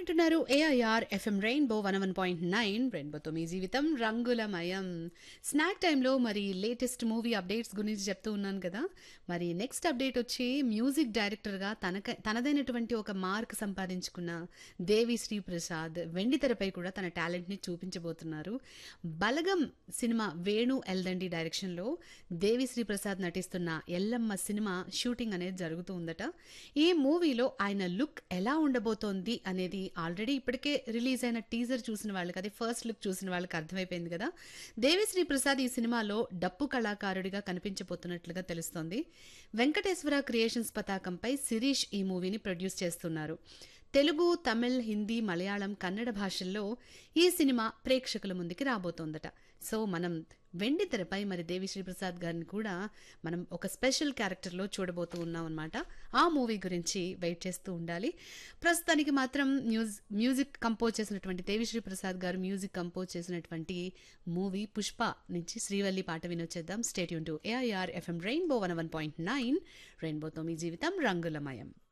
వింటున్నారు AIR FM rainbow 101.9 రెయిన్బోతో మీ జీవితం రంగులమయం. స్నాక్ టైంలో మరి లేటెస్ట్ మూవీ అప్డేట్స్ గురించి చెప్తూ ఉన్నాను కదా. మరి నెక్స్ట్ అప్డేట్ వచ్చి మ్యూజిక్ డైరెక్టర్గా తనదైనటువంటి ఒక మార్క్ సంపాదించుకున్న దేవి శ్రీ ప్రసాద్ వెండితెరపై కూడా తన టాలెంట్ని చూపించబోతున్నారు. బలగం సినిమా వేణు ఎల్దండి డైరెక్షన్లో దేవి శ్రీ ప్రసాద్ నటిస్తున్న ఎల్లమ్మ సినిమా షూటింగ్ అనేది జరుగుతూ ఉందట. ఈ మూవీలో ఆయన లుక్ ఎలా ఉండబోతోంది అనేది ఆల్రెడీ ఇప్పటికే రిలీజ్ అయిన టీజర్ చూసిన వాళ్ళకి, అదే ఫస్ట్ లుక్ చూసిన వాళ్ళకి అర్థమైపోయింది కదా. దేవిశ్రీ ప్రసాద్ ఈ సినిమాలో డప్పు కళాకారుడిగా కనిపించబోతున్నట్లుగా తెలుస్తోంది. వెంకటేశ్వర క్రియేషన్స్ పతాకంపై శిరీష్ ఈ మూవీని ప్రొడ్యూస్ చేస్తున్నారు. తెలుగు, తమిళ్, హిందీ, మలయాళం, కన్నడ భాషల్లో ఈ సినిమా ప్రేక్షకుల ముందుకి రాబోతోందట. సో మనం వెండి తెరపై మరి దేవిశ్రీ ప్రసాద్ గారిని కూడా మనం ఒక స్పెషల్ క్యారెక్టర్లో చూడబోతూ ఉన్నాం అనమాట. ఆ మూవీ గురించి వెయిట్ చేస్తూ ఉండాలి. ప్రస్తుతానికి మాత్రం మ్యూజిక్ కంపోజ్ చేసినటువంటి దేవిశ్రీ ప్రసాద్ గారు మ్యూజిక్ కంపోజ్ చేసినటువంటి మూవీ పుష్ప నుంచి శ్రీవల్లి పాట వినొచ్చేద్దాం. Stay tune to AIR FM rainbow 101.9 రెయిన్బోతో మీ జీవితం రంగులమయం.